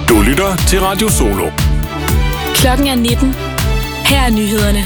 Du lytter til Radio Solo. Klokken er 19. Her er nyhederne.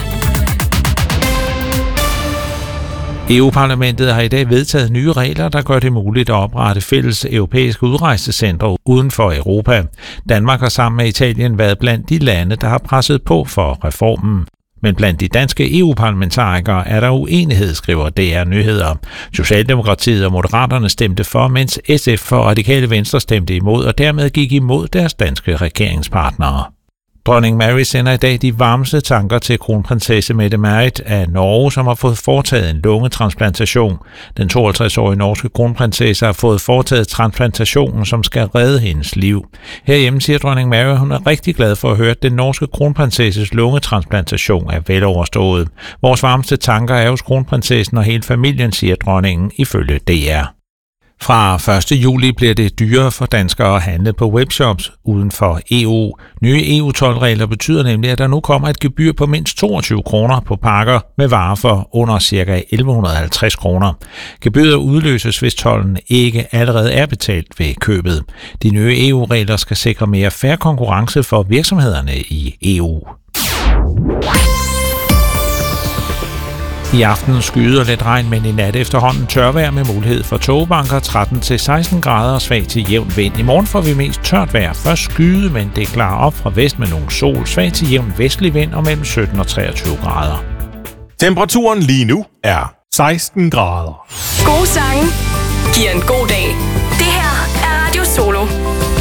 EU-parlamentet har i dag vedtaget nye regler, der gør det muligt at oprette fælles europæiske udrejsecentre uden for Europa. Danmark har sammen med Italien været blandt de lande, der har presset på for reformen. Men blandt de danske EU-parlamentarikere er der uenighed, skriver DR Nyheder. Socialdemokratiet og Moderaterne stemte for, mens SF og Radikale Venstre stemte imod og dermed gik imod deres danske regeringspartnere. Dronning Mary sender i dag de varmeste tanker til kronprinsesse Mette-Marit af Norge, som har fået foretaget en lungetransplantation. Den 52-årige norske kronprinsesse har fået foretaget transplantationen, som skal redde hendes liv. Herhjemme siger dronning Mary, at hun er rigtig glad for at høre, at den norske kronprinsesses lungetransplantation er veloverstået. Vores varmeste tanker er hos kronprinsessen og hele familien, siger dronningen ifølge DR. Fra 1. juli bliver det dyrere for danskere at handle på webshops uden for EU. Nye EU-toldregler betyder nemlig, at der nu kommer et gebyr på mindst 22 kroner på pakker med varer for under ca. 1150 kroner. Gebyret udløses, hvis tolden ikke allerede er betalt ved købet. De nye EU-regler skal sikre mere fair konkurrence for virksomhederne i EU. I aften skyder lidt regn, men i nat efterhånden tørvejr med mulighed for tågebanker 13-16 grader og svag til jævn vind. I morgen får vi mest tørt vejr. Først skyde, men det klarer op fra vest med nogle sol. Svag til jævn vestlig vind og mellem 17 og 23 grader. Temperaturen lige nu er 16 grader. Gode sange giver en god dag.